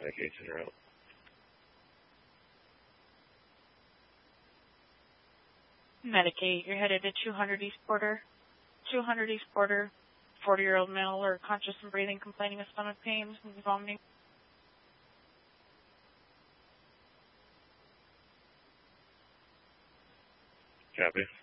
Medication route. Medicate. You're headed to 200 East Porter. 200 East Porter. 40-year-old male or conscious and breathing, complaining of stomach pains and vomiting. Copy.